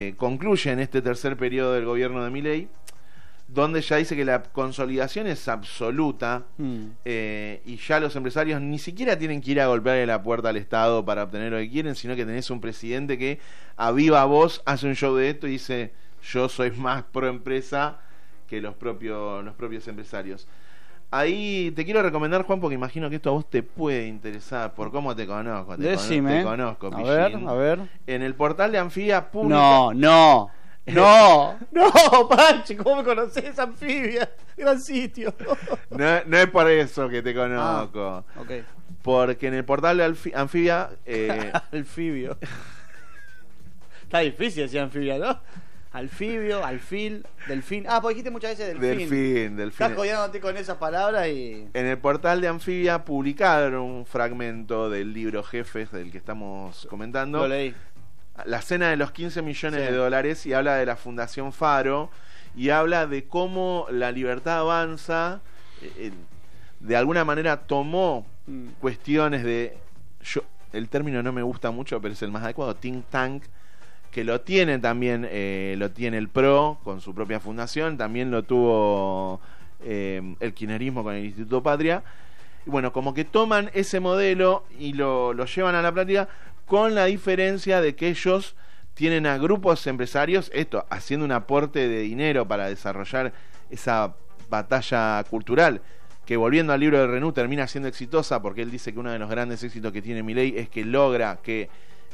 concluye en este tercer periodo del gobierno de Milei, donde ya dice que la consolidación es absoluta y ya los empresarios ni siquiera tienen que ir a golpearle la puerta al Estado para obtener lo que quieren, sino que tenés un presidente que a viva voz hace un show de esto y dice: yo soy más pro empresa que los propios empresarios. Ahí te quiero recomendar, Juan, porque imagino que esto a vos te puede interesar por cómo te conozco. Decime. Te conozco, a Pichín. ver. En el portal de Anfibia Pública. No, Panchi, ¿cómo me conocés, Anfibia? Gran sitio. No es por eso que te conozco. Okay. Porque en el portal de Anfibia... Alfibio. Está difícil decir Anfibia, ¿no? Alfibio, alfil, delfín. Porque dijiste muchas veces delfín. Delfín. Estás jodiéndote con esas palabras y... En el portal de Anfibia publicaron un fragmento del libro Jefes del que estamos comentando. Lo leí. La cena de los 15 millones de dólares, y habla de la Fundación Faro y habla de cómo la libertad avanza, de alguna manera tomó cuestiones de... el término no me gusta mucho, pero es el más adecuado, think tank, que lo tiene también, lo tiene el PRO con su propia fundación, también lo tuvo el kirchnerismo con el Instituto Patria, y bueno, como que toman ese modelo y lo llevan a la práctica, con la diferencia de que ellos tienen a grupos empresarios, esto, haciendo un aporte de dinero para desarrollar esa batalla cultural, que volviendo al libro de Renú termina siendo exitosa, porque él dice que uno de los grandes éxitos que tiene Milei es que logra que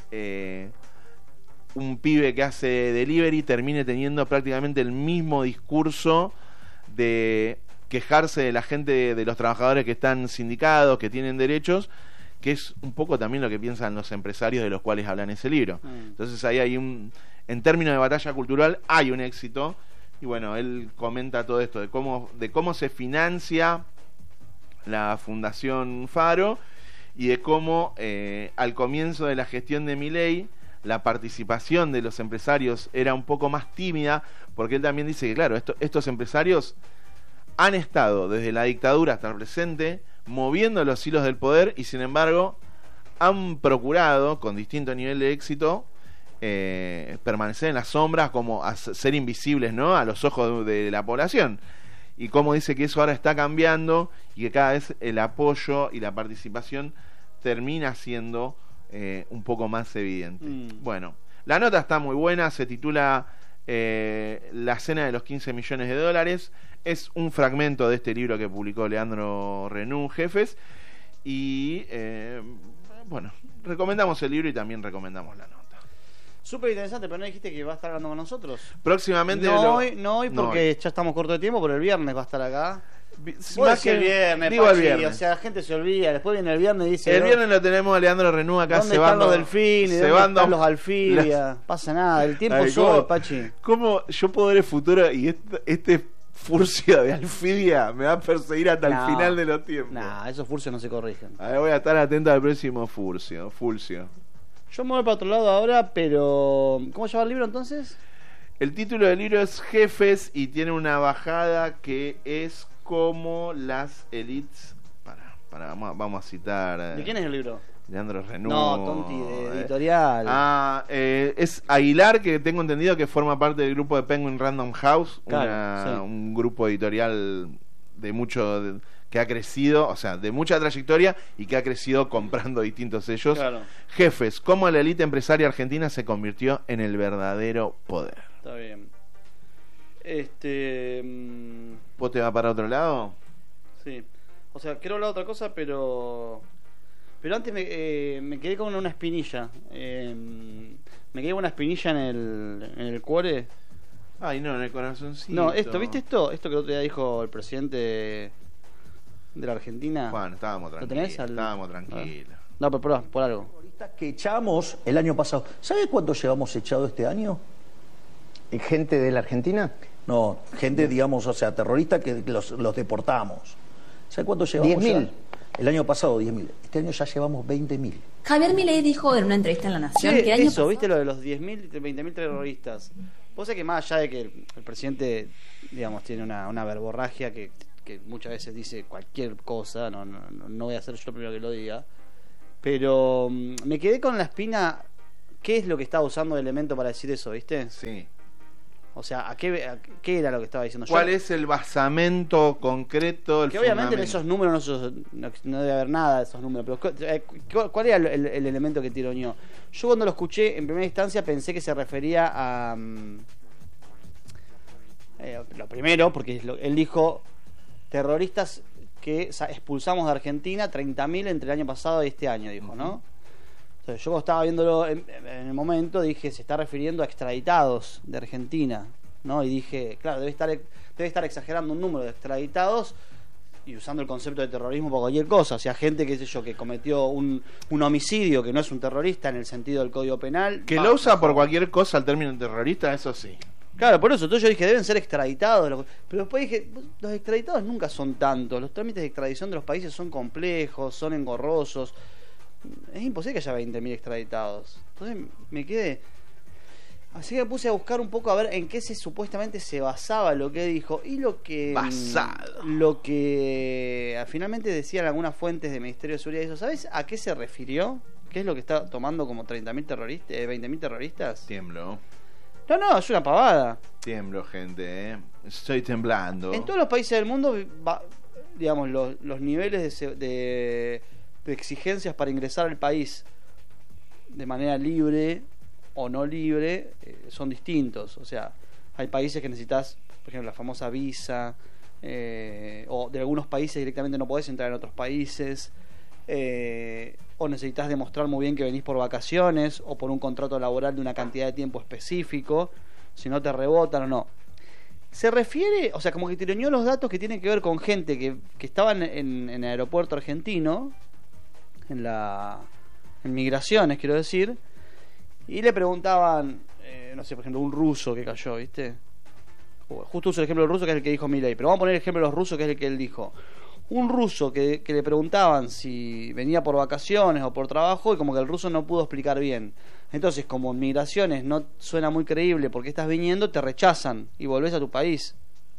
un pibe que hace delivery termine teniendo prácticamente el mismo discurso de quejarse de la gente, de los trabajadores que están sindicados, que tienen derechos, que es un poco también lo que piensan los empresarios de los cuales hablan ese libro. Entonces ahí hay en términos de batalla cultural hay un éxito, y bueno, él comenta todo esto de cómo se financia la Fundación Faro, y de cómo al comienzo de la gestión de Milei la participación de los empresarios era un poco más tímida, porque él también dice que claro, estos empresarios han estado desde la dictadura hasta el presente moviendo los hilos del poder, y sin embargo han procurado, con distinto nivel de éxito, permanecer en las sombras, como ser invisibles, ¿no?, a los ojos de la población. Y como dice que eso ahora está cambiando, y que cada vez el apoyo y la participación termina siendo un poco más evidente. Bueno, la nota está muy buena, se titula La cena de los 15 millones de dólares. Es un fragmento de este libro que publicó Leandro Renú, Jefes, y bueno, recomendamos el libro y también recomendamos la nota. Súper interesante, pero no dijiste que va a estar hablando con nosotros. Próximamente no hoy porque ya estamos corto de tiempo, pero el viernes va a estar acá. Más que el viernes, digo Pachi, el viernes. O sea, la gente se olvida, después viene el viernes y dice... El viernes lo tenemos a Leandro Renú acá ¿dónde cebando, están los delfines? ¿Dónde están los alfibias? Pasa nada, el tiempo solo, Pachi. ¿Cómo yo puedo ver el futuro y este furcio de Alfibia me va a perseguir hasta el final de los tiempos? Esos furcios no se corrigen. A ver, voy a estar atento al próximo furcio. Yo me voy para otro lado ahora, pero... ¿cómo se llama el libro entonces? El título del libro es Jefes y tiene una bajada que es como las elites. Vamos a citar. ¿De quién es el libro? Leandro Renú. No, Tonti, de editorial. Es Aguilar, que tengo entendido que forma parte del grupo de Penguin Random House, claro, un grupo editorial que ha crecido, o sea, de mucha trayectoria, y que ha crecido comprando distintos sellos. Claro. Jefes, cómo la élite empresaria argentina se convirtió en el verdadero poder. Está bien. ¿Vos te vas para otro lado? Sí. O sea, quiero hablar de otra cosa, pero antes me quedé con una espinilla. Me quedé con una espinilla en el cuore. Ay, no, en el corazoncito. No, ¿viste esto? Esto que el otro día dijo el presidente de la Argentina. Bueno, estábamos tranquilos. Estábamos tranquilos. No, pero por algo. Que echamos el año pasado. ¿Sabe cuánto llevamos echado este año? ¿Gente de la Argentina? No, gente, digamos, o sea, terroristas que los deportamos. ¿Sabe cuánto llevamos? 10.000. El año pasado 10.000. Este año ya llevamos 20.000. Javier Milei dijo en una entrevista en La Nación que el año pasado... ¿viste lo de los 10.000, 20.000 terroristas? Vos sabés que más allá de que el presidente, digamos, tiene una verborragia que muchas veces dice cualquier cosa, no voy a ser yo el primero que lo diga, pero me quedé con la espina qué es lo que estaba usando de elemento para decir eso, ¿viste? Sí. O sea, ¿qué era lo que estaba diciendo? ¿Cuál es el basamento concreto? Que obviamente en esos números no debe haber nada de esos números, pero ¿cuál era el elemento que tironeó? Yo cuando lo escuché en primera instancia pensé que se refería a... lo primero, porque él dijo terroristas que expulsamos de Argentina, 30.000 entre el año pasado y este año, dijo, ¿no? Entonces, yo cuando estaba viéndolo en el momento dije, se está refiriendo a extraditados de Argentina, ¿no? Y dije, claro, debe estar exagerando un número de extraditados y usando el concepto de terrorismo para cualquier cosa. O sea, gente, qué sé yo, que cometió un homicidio, que no es un terrorista en el sentido del Código Penal. Que lo usa por cualquier cosa el término terrorista, eso sí. Claro, por eso. Entonces yo dije, deben ser extraditados. Pero después dije, los extraditados nunca son tantos. Los trámites de extradición de los países son complejos, son engorrosos. Es imposible que haya 20.000 extraditados. Entonces me quedé... Así que me puse a buscar un poco a ver en qué supuestamente se basaba lo que dijo. Y lo que... Basado. Lo que finalmente decían algunas fuentes del Ministerio de Seguridad. ¿Sabes a qué se refirió? ¿Qué es lo que está tomando como 30.000 terroristas, 20.000 terroristas? Tiemblo. No, es una pavada. Tiemblo, gente, estoy temblando. En todos los países del mundo, digamos, los niveles de exigencias para ingresar al país de manera libre o no libre son distintos. O sea, hay países que necesitas, por ejemplo, la famosa visa, o de algunos países directamente no podés entrar en otros países, o necesitas demostrar muy bien que venís por vacaciones o por un contrato laboral de una cantidad de tiempo específico, si no te rebotan o no. Se refiere, o sea, como que tironeó los datos que tienen que ver con gente que estaban en el aeropuerto argentino, en migraciones, quiero decir, y le preguntaban, no sé, por ejemplo, un ruso que cayó, ¿viste? Justo uso el ejemplo del ruso, que es el que dijo Milei, pero vamos a poner el ejemplo de los rusos, que es el que él dijo. Un ruso que le preguntaban si venía por vacaciones o por trabajo, y como que el ruso no pudo explicar bien. Entonces, como en migraciones no suena muy creíble porque estás viniendo, te rechazan y volvés a tu país.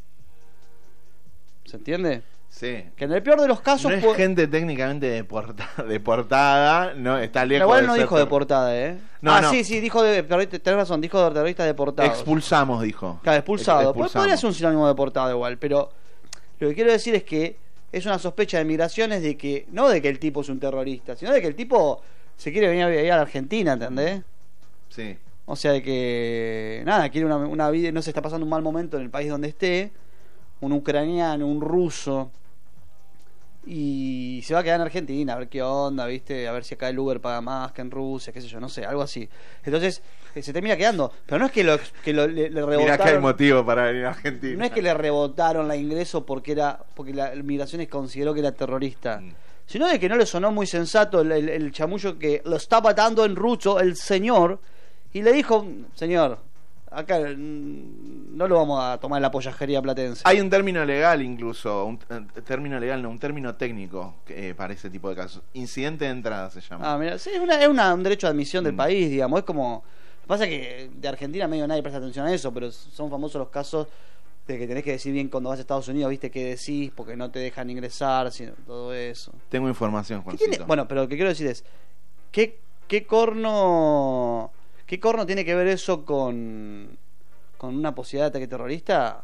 ¿Se entiende? Sí. Que en el peor de los casos... No es gente técnicamente deportada, no, está lejos igual de no ser dijo deportada, No. Sí, dijo tenés razón, dijo de terroristas deportados. Expulsamos, dijo. Claro, expulsado. Expulsamos. Podría ser un sinónimo de deportado igual, pero lo que quiero decir es que es una sospecha de migraciones de que, no de que el tipo es un terrorista, sino de que el tipo se quiere venir a vivir a la Argentina, ¿entendés? Sí. O sea, de que, nada, quiere una vida, no se está pasando un mal momento en el país donde esté, un ucraniano, un ruso, y se va a quedar en Argentina, a ver qué onda, ¿viste? A ver si acá el Uber paga más que en Rusia, qué sé yo, no sé, algo así. Entonces, se termina quedando. Pero no es que le rebotaron... Mirá que hay motivo para venir a Argentina. No es que le rebotaron la ingreso porque la Migraciones consideró que era terrorista, sino de que no le sonó muy sensato el chamullo que lo estaba dando en ruso el señor, y le dijo, señor, acá no lo vamos a tomar en la pollajería platense. Hay un término legal incluso, un término técnico para ese tipo de casos. Incidente de entrada se llama. Mira, sí, es un derecho de admisión del país, digamos. Es como... Pasa que de Argentina medio nadie presta atención a eso, pero son famosos los casos de que tenés que decir bien cuando vas a Estados Unidos, viste, qué decís, porque no te dejan ingresar, todo eso. Tengo información, Juancito. Bueno, pero lo que quiero decir es, ¿qué corno tiene que ver eso con una posibilidad de ataque terrorista?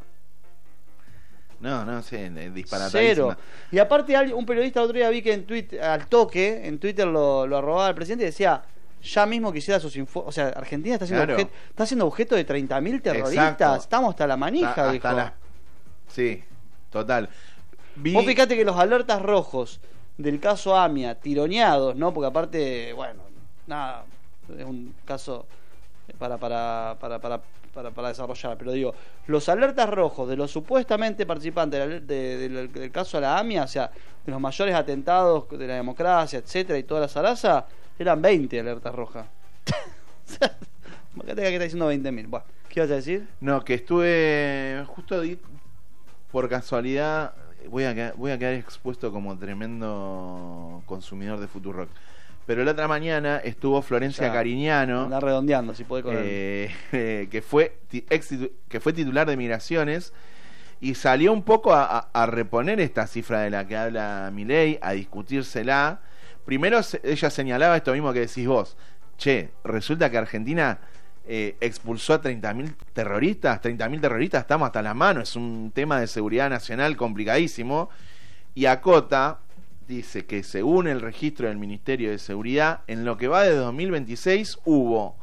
No sé, disparatadísima. Cero. Y aparte un periodista el otro día vi que en Twitter lo arrobaba al presidente y decía, ya mismo quisiera sus informes. O sea, Argentina está siendo objeto de 30.000 terroristas. Exacto. Estamos hasta la manija, dijo. Sí, total. Vos fíjate que los alertas rojos del caso AMIA, tironeados, ¿no? Porque aparte, bueno, nada, es un caso para desarrollar, pero digo, los alertas rojos de los supuestamente participantes del caso de la AMIA, o sea, de los mayores atentados de la democracia, etcétera, y toda la zaraza, eran 20 alertas rojas. Fíjate que está diciendo 20.000. Bueno, ¿qué ibas a decir? No, que estuve justo por casualidad, voy a quedar expuesto como tremendo consumidor de Futurock. Pero la otra mañana estuvo Florencia Cariñano, anda redondeando, si puede con que fue titular de Migraciones, y salió un poco a reponer esta cifra de la que habla Milei, a discutírsela. Primero ella señalaba esto mismo que decís vos, che, resulta que Argentina expulsó a 30.000 terroristas, estamos hasta las manos, es un tema de seguridad nacional complicadísimo, y acota, dice que según el registro del Ministerio de Seguridad, en lo que va de 2026 hubo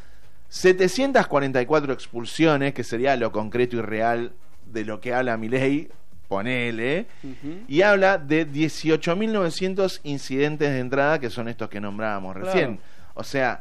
744 expulsiones, que sería lo concreto y real de lo que habla Milei, ponele, y habla de 18.900 incidentes de entrada, que son estos que nombrábamos recién. O sea,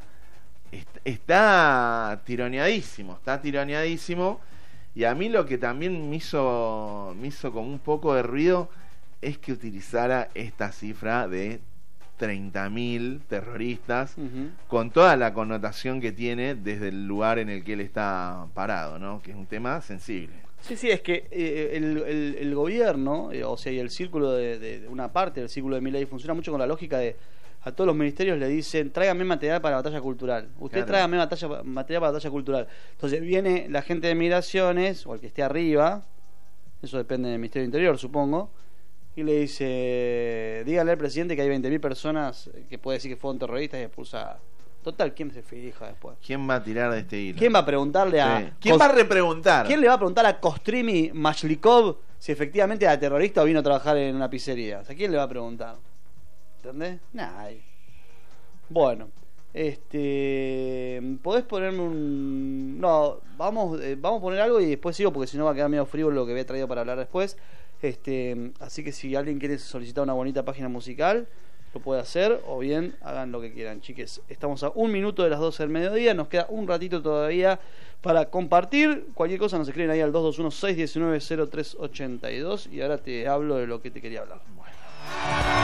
está tironeadísimo, y a mí lo que también me hizo como un poco de ruido es que utilizara esta cifra de 30.000 terroristas, con toda la connotación que tiene desde el lugar en el que él está parado, ¿no? Que es un tema sensible. Sí, es que el gobierno, o sea, y el círculo de una parte del círculo de Milei funciona mucho con la lógica de a todos los ministerios le dicen, tráigame material para la batalla cultural. Usted tráigame material para la batalla cultural. Entonces viene la gente de migraciones, o el que esté arriba, eso depende del Ministerio del Interior, supongo, y le dice, dígale al presidente que hay 20.000 personas que puede decir que fueron terroristas y expulsadas. Total, ¿quién se fija después? ¿Quién va a tirar de este hilo? ¿Quién va a preguntarle a... ¿Quién va a repreguntar? ¿Quién le va a preguntar a Kostrimi Mashlikov si efectivamente era terrorista o vino a trabajar en una pizzería? O sea, ¿quién le va a preguntar? ¿Entendés? Nadie. Bueno, ¿podés ponerme un...? No, vamos a poner algo y después sigo porque si no va a quedar medio frívolo lo que había traído para hablar después. Así que si alguien quiere solicitar una bonita página musical, lo puede hacer, o bien hagan lo que quieran, chiques. Estamos a 1 minuto de las 12 del mediodía, nos queda un ratito todavía para compartir. Cualquier cosa nos escriben ahí al 221-619-0382 y ahora te hablo de lo que te quería hablar. Bueno.